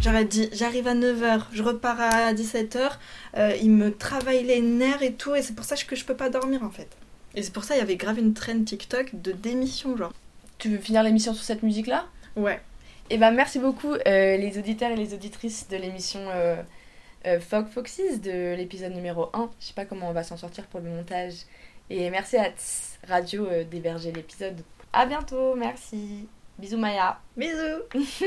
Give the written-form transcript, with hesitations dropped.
J'aurais dit, j'arrive à 9h, je repars à 17h, il me travaille les nerfs et tout, et c'est pour ça que je peux pas dormir en fait. Et c'est pour ça qu'il y avait grave une trend TikTok de démission, genre. Tu veux finir l'émission sur cette musique-là ? Ouais. Et ben merci beaucoup les auditeurs et les auditrices de l'émission Fog Foxes, de l'épisode numéro 1. Je sais pas comment on va s'en sortir pour le montage. Et merci à Tss Radio d'héberger l'épisode. À bientôt, merci. Bisous Maya. Bisous.